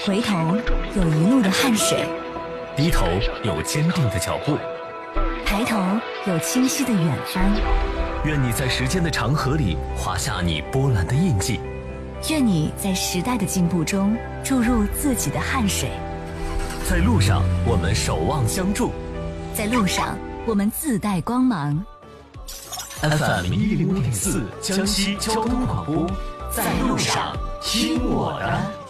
回头有一路的汗水， 低头有坚定的脚步， 抬头有清晰的远方。 愿你在时间的长河里画下你波澜的印记， 愿你在时代的进步中注入自己的汗水。 在路上我们守望相助， 在路上我们自带光芒。 FM105.4江西交通广播，在路上听我的。